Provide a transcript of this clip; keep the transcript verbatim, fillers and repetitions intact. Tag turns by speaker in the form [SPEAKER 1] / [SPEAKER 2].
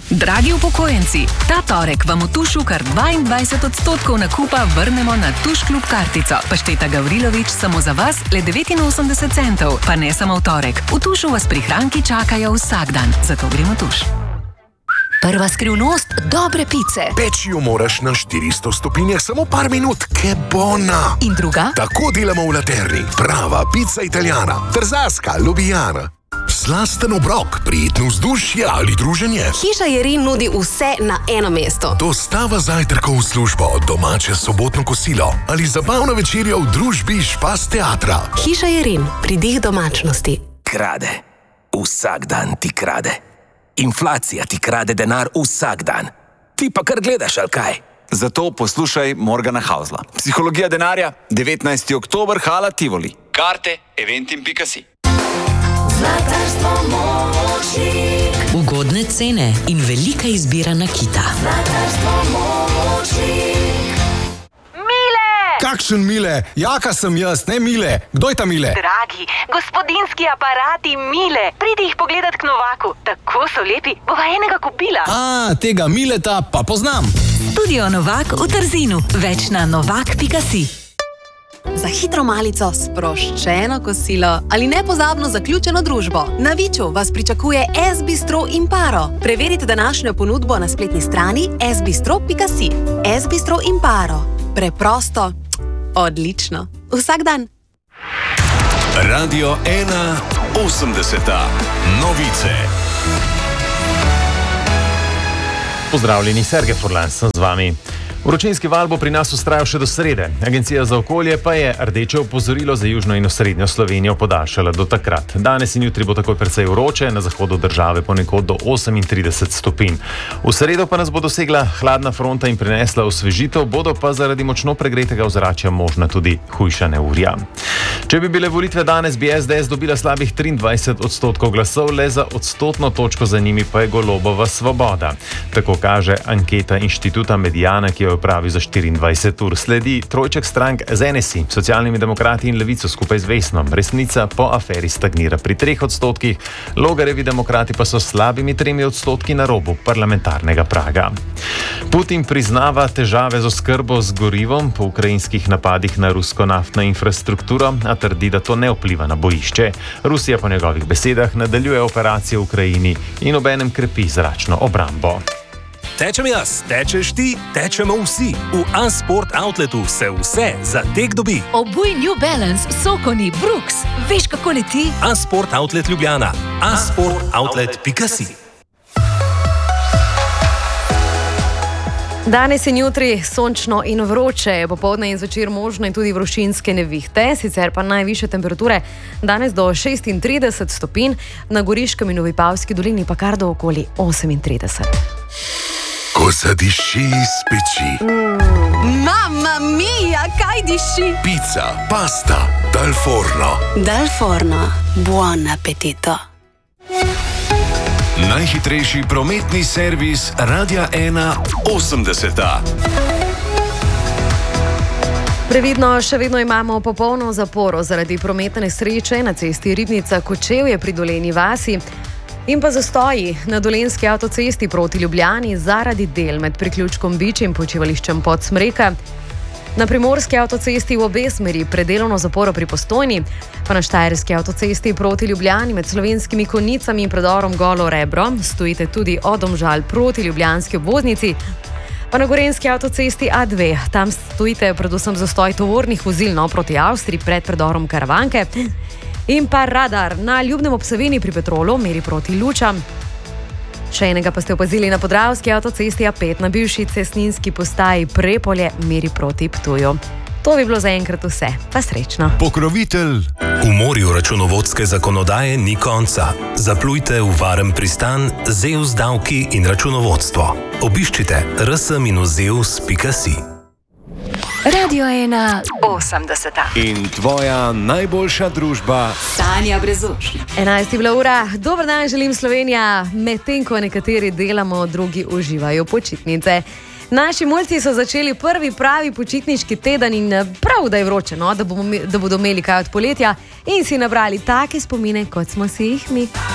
[SPEAKER 1] Dragi upokojenci, ta torek vam v Tušu kar dvaindvajset odstotkov nakupa vrnemo na Tuš klub kartico. Pašteta Gavrilović samo za vas le devetinosemdeset centov. Pa ne samo v torek. V Tušu vas prihranki čakajo vsak dan. Zato gremo Tuš.
[SPEAKER 2] Prva skrivnost dobre pice.
[SPEAKER 3] Peči jo moraš na štiristo stopinjah samo par minut, ke bona.
[SPEAKER 2] In druga?
[SPEAKER 3] Tako delamo v Laterni. Prava pica italijana, trzaska, lubijana. Slasten obrok, prijetno vzdušje ali druženje.
[SPEAKER 4] Hiša Jerin nudi vse na eno mesto.
[SPEAKER 3] Dostava zajtrkov v službo, domače sobotno kosilo ali zabavna večerja v družbi Špas teatra.
[SPEAKER 4] Hiša Jerin, pridih domačnosti.
[SPEAKER 5] Krade. Vsak dan ti krade. Inflacija ti krade denar vsak dan. Ti pa kar gledaš, ali kaj?
[SPEAKER 6] Zato poslušaj Morgana Hausla. Psihologija denarja, devetnajsti oktober, hala Tivoli. Karte eventim pika si.
[SPEAKER 7] Zlatarstvo Močnik.
[SPEAKER 2] Ugodne cene in velika izbira nakita.
[SPEAKER 7] Zlatarstvo Močnik. Mile!
[SPEAKER 8] Kakšen Mile? Jaka sem jaz, ne Mile. Kdo je ta Mile?
[SPEAKER 9] Dragi, gospodinski aparati Mile. Pridi jih pogledat k Novaku. Tako so lepi, bova enega kupila.
[SPEAKER 8] A, tega Mileta pa poznam.
[SPEAKER 2] Studio Novak v Trzinu. Več na novak pika si.
[SPEAKER 4] Za hitro malico, sproščeno kosilo ali nepozabno zaključeno družbo. Na Viču vas pričakuje S-bistro Imparo. Preverite današnjo ponudbo na spletni strani s bistro pika si. S-bistro Imparo. Preprosto, odlično. Vsak dan.
[SPEAKER 10] Radio ena osemdeseta. Novice.
[SPEAKER 11] Pozdravljeni, Sergej Furlan sem z vami. Vročinski val bo pri nas vztrajal še do srede. Agencija za okolje pa je rdeče opozorilo za južno in osrednjo Slovenijo podaljšala do takrat. Danes in jutri bo takoj precej vroče, na zahodu države ponekod do osemintrideset stopinj. V sredo pa nas bo dosegla hladna fronta in prinesla osvežitev, bodo pa zaradi močno pregretega ozračja možna tudi hujša neurja. Če bi bile volitve danes, bi es de es dobila slabih triindvajset odstotkov glasov, le za odstotno točko za njimi pa je Golobova Svoboda. Tako kaže anketa inštituta Mediana, ki jo pravi za štiriindvajset ur. Sledi trojček strank z en es i, Socialnimi demokrati in Levico skupaj z Vesnom. Resnica po aferi stagnira pri treh odstotkih, Logarjevi demokrati pa so slabimi tremi odstotki na robu parlamentarnega praga. Putin priznava težave z oskrbo z gorivom po ukrajinskih napadih na rusko naftno infrastrukturo, a trdi, da to ne vpliva na bojišče. Rusija po njegovih besedah nadaljuje operacije v Ukrajini in obenem krepi zračno obrambo.
[SPEAKER 5] Tečem jaz, tečeš ti, tečemo vsi. V A-Sport Outletu se vse za tek dobi.
[SPEAKER 2] Obuj New Balance, Sokoni, Brooks. Veš, kako leti?
[SPEAKER 5] A-Sport Outlet Ljubljana. a sport outlet pika si.
[SPEAKER 12] Danes in jutri sončno in vroče, popoldne in zvečer možne tudi vročinske nevihte, sicer pa najvišje temperature danes do šestintrideset stopinj, na Goriškem in v Vipavski dolini pa kar do okoli osemintrideset.
[SPEAKER 3] Ko zadiši iz peči.
[SPEAKER 4] Mm. Mamma mia, kaj diši?
[SPEAKER 3] Pizza, pasta, dal forno.
[SPEAKER 4] Dal forno, buon appetito.
[SPEAKER 10] Najhitrejši prometni servis Radia ena osemdeseta.
[SPEAKER 12] Previdno, še vedno imamo popolno zaporo zaradi prometne nesreče na cesti Ribnica-Kočevje pri Dolenji vasi in pa zastoji na dolenjski avtocesti proti Ljubljani zaradi del med priključkom Bič in počivališčem Podsmreka. Na primorski avtocesti v obe smeri predelovno zaporo pri Postojni, pa na štajerski avtocesti proti Ljubljani med Slovenskimi Konjicami in predorom Golo Rebro stojite tudi od Domžal proti ljubljanski obvoznici, pa na gorenjski avtocesti A dve. Tam stojite predvsem zastoj tovornih vozil no proti Avstriji pred predorom Karavanke in pa radar na Ljubnem ob Savinji pri Petrolu meri proti Lučam. Še enega pa ste opazili na Podravski avtocesti A pet na bivši cestninski postaji Prepolje meri proti Ptuju. To bi bilo zaenkrat vse, pa srečno.
[SPEAKER 10] Pokrovitelj. V morju računovodske zakonodaje ni konca. Zaplujte v varen pristan Zeus davki in računovodstvo. Obiščite r s minus zeus pika si.
[SPEAKER 2] Radio ena osemdeseta.
[SPEAKER 10] In tvoja najboljša družba
[SPEAKER 2] Tanja Brezočnik.
[SPEAKER 12] enajsta je bila ura. Dober dan želim, Slovenija. Medtem ko nekateri delamo, drugi uživajo počitnice. Naši mulci so začeli prvi pravi počitniški teden in prav, da je vroče, no, da, bomo, da bodo imeli kaj od poletja in si nabrali take spomine, kot smo si jih mi.